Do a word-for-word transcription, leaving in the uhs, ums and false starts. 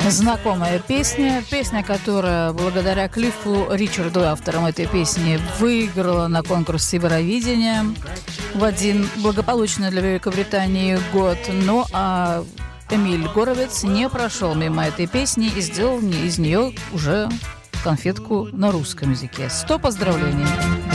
Знакомая песня, песня, которая благодаря Клиффу Ричарду, авторам этой песни, выиграла на конкурсе Евровидения в один благополучный для Великобритании год. Ну а Эмиль Горовец не прошел мимо этой песни и сделал из нее уже конфетку на русском языке. Сто поздравлений!